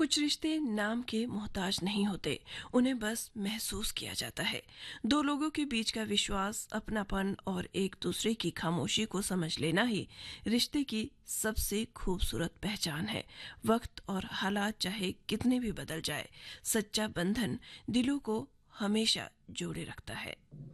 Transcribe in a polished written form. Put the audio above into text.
कुछ रिश्ते नाम के मोहताज नहीं होते, उन्हें बस महसूस किया जाता है। दो लोगों के बीच का विश्वास, अपनापन और एक दूसरे की खामोशी को समझ लेना ही रिश्ते की सबसे खूबसूरत पहचान है। वक्त और हालात चाहे कितने भी बदल जाए, सच्चा बंधन दिलों को हमेशा जोड़े रखता है।